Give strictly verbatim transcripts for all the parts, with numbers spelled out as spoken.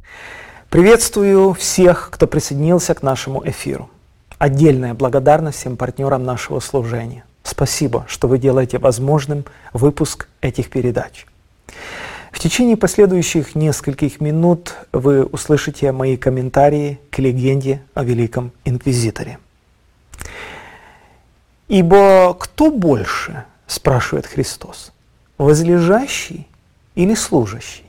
Приветствую всех, кто присоединился к нашему эфиру. Отдельная благодарность всем партнерам нашего служения. Спасибо, что вы делаете возможным выпуск этих передач. В течение последующих нескольких минут вы услышите мои комментарии к легенде о Великом Инквизиторе. «Ибо кто больше, — спрашивает Христос, — возлежащий или служащий?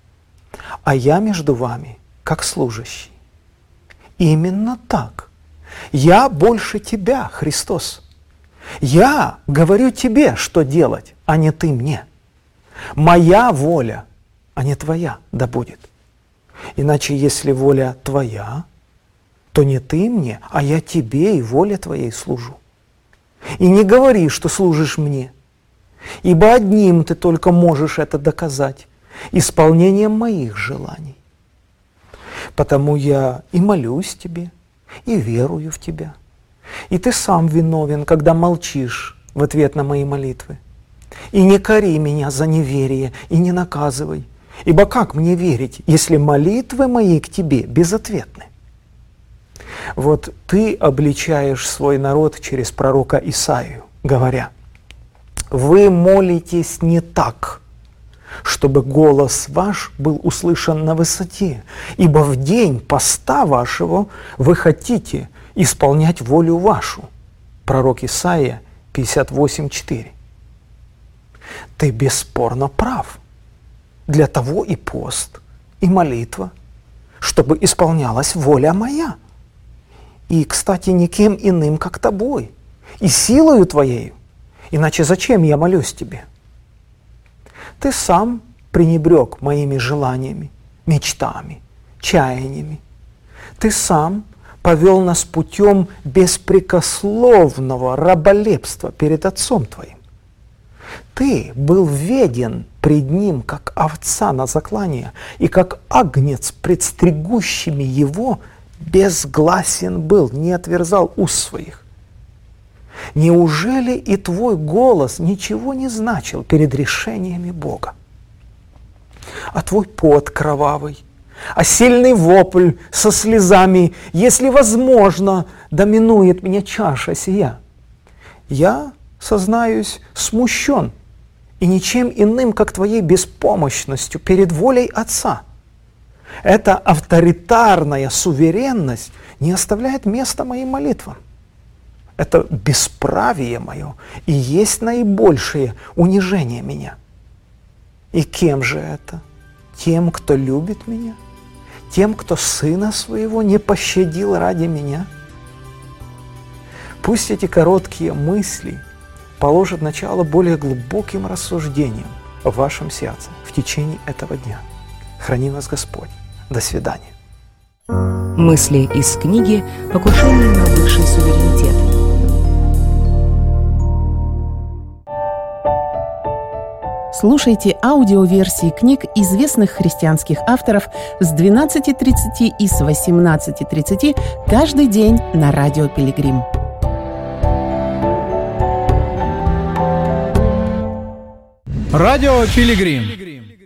А я между вами, как служащий». Именно так. Я больше тебя, Христос. Я говорю тебе, что делать, а не ты мне. Моя воля, а не твоя, да будет. Иначе, если воля твоя, то не ты мне, а я тебе и воле твоей служу. И не говори, что служишь мне, ибо одним ты только можешь это доказать, исполнением моих желаний. Потому я и молюсь тебе, и верую в тебя. И ты сам виновен, когда молчишь в ответ на мои молитвы. И не кори меня за неверие, и не наказывай, ибо как мне верить, если молитвы мои к тебе безответны? Вот ты обличаешь свой народ через пророка Исаию, говоря: «Вы молитесь не так, чтобы голос ваш был услышан на высоте, ибо в день поста вашего вы хотите исполнять волю вашу». Пророк Исаия пятьдесят восемь четыре. Ты бесспорно прав. Для того и пост, и молитва, чтобы исполнялась воля моя. И, кстати, никем иным, как тобой, и силою твоею. Иначе зачем я молюсь тебе? Ты сам пренебрег моими желаниями, мечтами, чаяниями. Ты сам повел нас путем беспрекословного раболепства перед Отцом твоим. Ты был веден пред Ним, как овца на заклание, и как агнец пред стригущими Его безгласен был, не отверзал уст своих. Неужели и твой голос ничего не значил перед решениями Бога? А твой пот кровавый, а сильный вопль со слезами, если возможно, доминует меня чаша сия. Я, сознаюсь, смущен, и ничем иным, как твоей беспомощностью перед волей Отца. Эта авторитарная суверенность не оставляет места моим молитвам. Это бесправие мое и есть наибольшее унижение меня. И кем же это? Тем, кто любит меня? Тем, кто Сына Своего не пощадил ради меня? Пусть эти короткие мысли положат начало более глубоким рассуждениям в вашем сердце в течение этого дня. Храни вас Господь. До свидания. Мысли из книги «Покушение на высший суверенитет». Слушайте аудиоверсии книг известных христианских авторов с двенадцати тридцати и с восемнадцати тридцати каждый день на Радио Пилигрим. Радио Пилигрим.